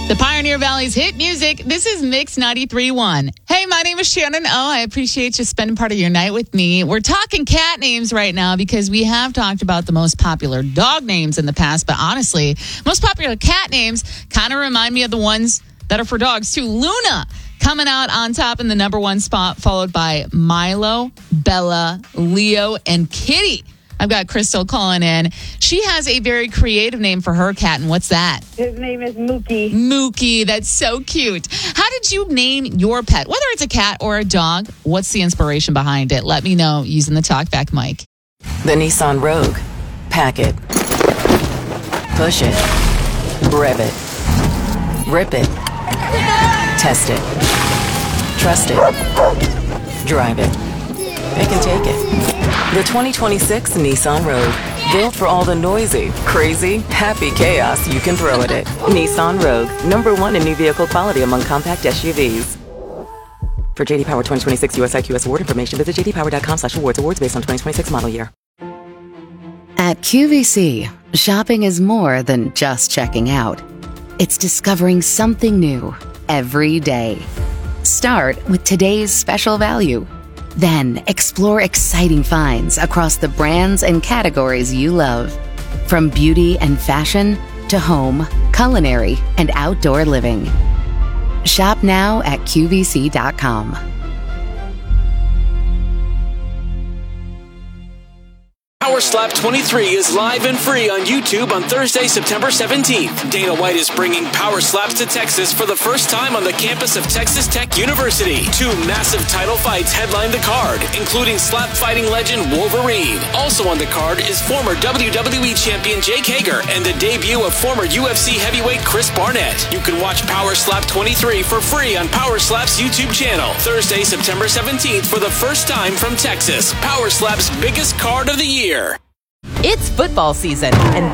The Pioneer Valley's hit music. This is Mix 93.1. Hey, my name is Shannon O. I appreciate you spending part of your night with me. We're talking cat names right now because we have talked about the most popular dog names in the past, but honestly, most popular cat names kind of remind me of the ones that are for dogs too. Luna coming out on top in the number one spot, followed by Milo, Bella, Leo, and Kitty. I've got Crystal calling in. She has a very creative name for her cat, and what's that? His name is Mookie. Mookie, that's so cute. How did you name your pet? Whether it's a cat or a dog, what's the inspiration behind it? Let me know using the TalkBack mic. The Nissan Rogue. Pack it. Push it. Rev it. Rip it. Test it. Trust it. Drive it. Pick and take it. The 2026 Nissan Rogue. Built for all the noisy, crazy, happy chaos you can throw at it. Nissan Rogue. Number one in new vehicle quality among compact SUVs. For JD Power 2026 US IQS award information, visit jdpower.com/awards. Awards based on 2026 model year. At QVC, shopping is more than just checking out. It's discovering something new every day. Start with today's special value. Then explore exciting finds across the brands and categories you love. From beauty and fashion to home, culinary, and outdoor living. Shop now at QVC.com. Power Slap 23 is live and free on YouTube on Thursday, September 17th. Dana White is bringing Power Slaps to Texas for the first time on the campus of Texas Tech University. 2 massive title fights headline the card, including slap fighting legend Wolverine. Also on the card is former WWE champion Jake Hager and the debut of former UFC heavyweight Chris Barnett. You can watch Power Slap 23 for free on Power Slap's YouTube channel. Thursday, September 17th for the first time from Texas. Power Slap's biggest card of the year. It's football season, and